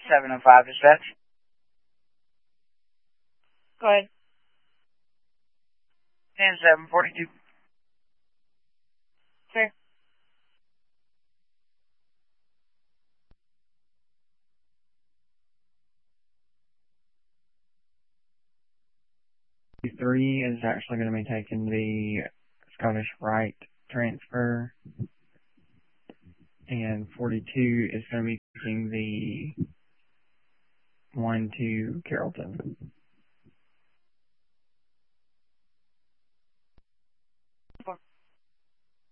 705 dispatch. Go ahead. 10742. Sir. Three is actually going to be taking the Scottish Rite transfer, and 42 is going to be taking the 1 to Carrollton.